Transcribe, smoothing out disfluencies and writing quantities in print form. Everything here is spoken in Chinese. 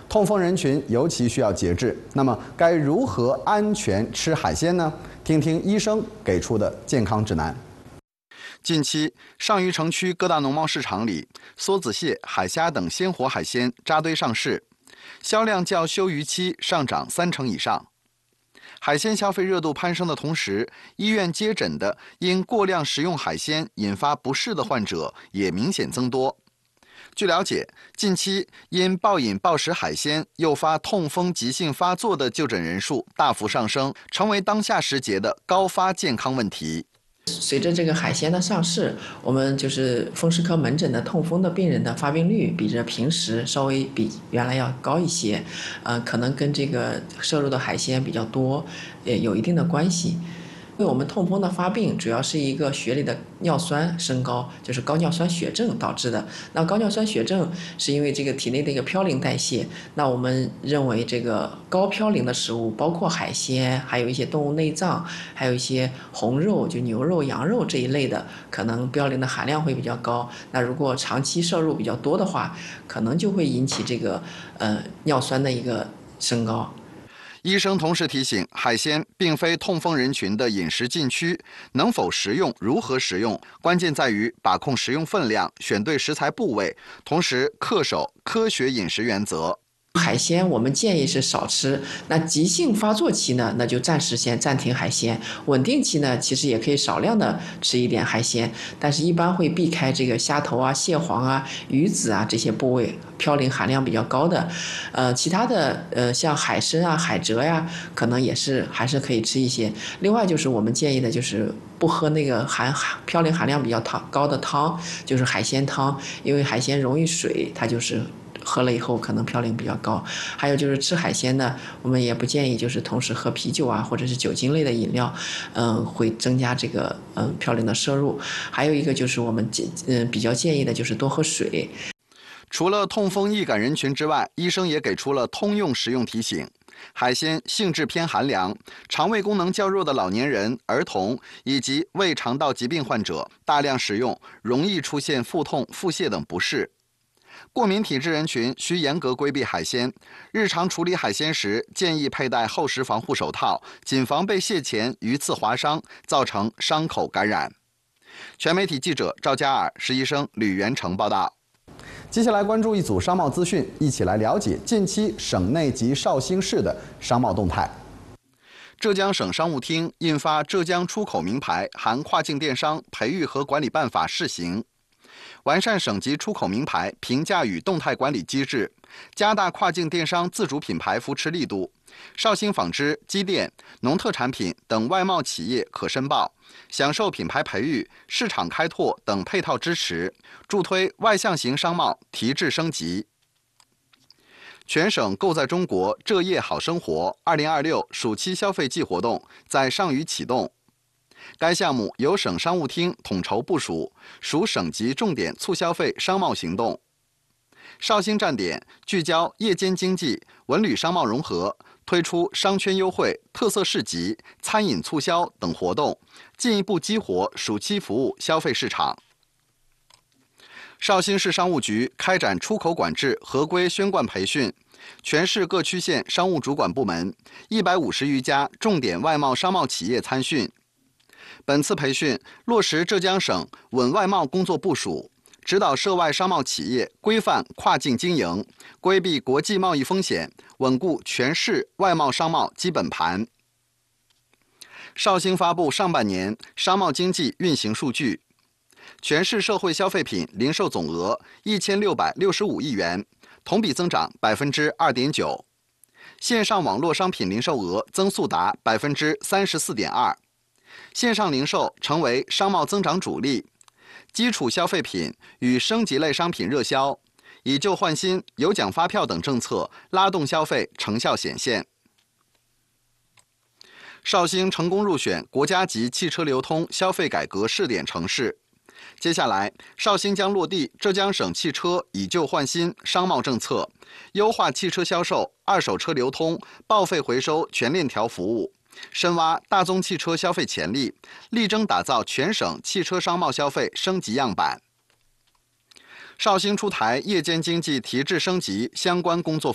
痛风人群尤其需要节制。那么，该如何安全吃海鲜呢？听听医生给出的健康指南。近期，上虞城区各大农贸市场里，梭子蟹、海虾等鲜活海鲜扎堆上市，销量较休渔期上涨30%以上。海鲜消费热度攀升的同时，医院接诊的因过量食用海鲜引发不适的患者也明显增多。据了解，近期因暴饮暴食海鲜诱发痛风急性发作的就诊人数大幅上升，成为当下时节的高发健康问题。 随着这个海鲜的上市，我们就是风湿科门诊的痛风的病人的发病率比着平时稍微比原来要高一些，可能跟这个摄入的海鲜比较多，也有一定的关系。因为我们痛风的发病主要是一个血里的尿酸升高，就是高尿酸血症导致的。那高尿酸血症是因为这个体内的一个嘌呤代谢。那我们认为这个高嘌呤的食物，包括海鲜，还有一些动物内脏，还有一些红肉，就牛肉、羊肉这一类的，可能嘌呤的含量会比较高。那如果长期摄入比较多的话，可能就会引起这个尿酸的一个升高。 医生同时提醒，海鲜并非痛风人群的饮食禁区，能否食用、如何食用，关键在于把控食用分量、选对食材部位，同时恪守科学饮食原则。 海鲜我们建议是少吃，那急性发作期呢，那就暂时先暂停海鲜。稳定期呢，其实也可以少量的吃一点海鲜，但是一般会避开这个虾头啊、蟹黄啊、鱼子啊这些部位嘌呤含量比较高的。其他的像海参啊、海蜇呀，可能也是还是可以吃一些。另外就是我们建议的就是不喝那个嘌呤含量比较高的汤，就是海鲜汤，因为海鲜容易水，它就是喝了以后可能嘌呤比较高。还有就是吃海鲜呢，我们也不建议就是同时喝啤酒啊或者是酒精类的饮料，会增加这个嘌呤的摄入。还有一个就是我们比较建议的就是多喝水。 除了痛风易感人群之外，医生也给出了通用食用提醒。海鲜性质偏寒凉，肠胃功能较弱的老年人、儿童以及胃肠道疾病患者大量食用，容易出现腹痛、腹泻等不适。过敏体质人群需严格规避海鲜，日常处理海鲜时建议佩戴厚实防护手套，谨防被蟹钳、鱼刺划伤，造成伤口感染。全媒体记者赵佳尔、实习生吕元成报道。接下来关注一组商贸资讯，一起来了解近期省内及绍兴市的商贸动态。浙江省商务厅印发《浙江出口名牌含跨境电商培育和管理办法（试行）》，完善省级出口名牌评价与动态管理机制，加大跨境电商自主品牌扶持力度。绍兴纺织、机电、农特产品等外贸企业可申报，享受品牌培育、市场开拓等配套支持，助推外向型商贸提质升级。全省购在中国浙业好生活2026暑期消费季活动在上虞启动。该项目由省商务厅统筹部署，属省级重点促消费商贸行动。绍兴站点聚焦夜间经济、文旅商贸融合，推出商圈优惠、特色市集、餐饮促销等活动，进一步激活暑期服务消费市场。绍兴市商务局开展出口管制合规宣贯培训，全市各区县商务主管部门150余家重点外贸商贸企业参训。本次培训落实浙江省稳外贸工作部署，指导涉外商贸企业规范跨境经营，规避国际贸易风险，稳固全市外贸商贸基本盘。绍兴发布上半年商贸经济运行数据，全市社会消费品零售总额1665亿元，同比增长2.9%，线上网络商品零售额增速达34.2%，线上零售成为商贸增长主力。基础消费品与升级类商品热销，以旧换新、有奖发票等政策拉动消费成效显现。绍兴成功入选国家级汽车流通消费改革试点城市。接下来，绍兴将落地浙江省汽车以旧换新商贸政策，优化汽车销售、二手车流通、报废回收全链条服务，深挖大宗汽车消费潜力，力争打造全省汽车商贸消费升级样板。绍兴出台夜间经济提质升级相关工作